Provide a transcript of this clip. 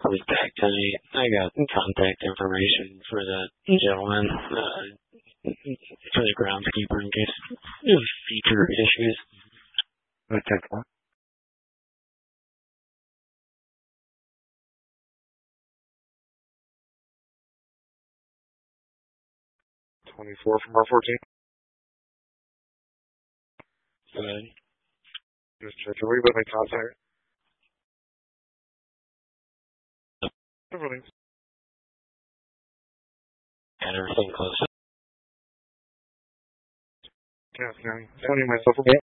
was back tonight. I got contact information for the gentleman, for the groundskeeper in case of future issues. Okay. What? 24 from R14. Good. Just checking. Were you with my contact? Everything's Got everything close. Cass County. County myself.